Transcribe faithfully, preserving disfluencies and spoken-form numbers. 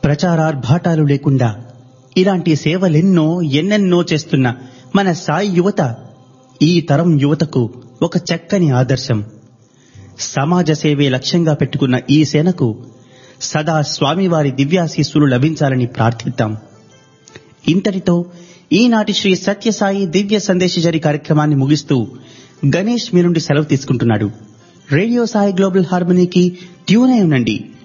ప్రచారార్భాటాలు లేకుండా ఇలాంటి సేవలెన్నో ఎన్నెన్నో చేస్తున్న మన సాయి యువత ఈ తరం యువతకు ఒక చక్కని ఆదర్శం. సమాజ సేవే లక్ష్యంగా పెట్టుకున్న ఈ సేనకు సదా స్వామివారి దివ్యాశీస్సులు లభించాలని ప్రార్థిద్దాం. ఇంతటితో ఈనాటి శ్రీ సత్యసాయి దివ్య సందేశజరి కార్యక్రమాన్ని ముగిస్తూ గణేష్ మీ నుండి సెలవు తీసుకుంటున్నాడు. రేడియో సాయి గ్లోబల్ హార్మనీకి ట్యూన్ అయి ఉండండి.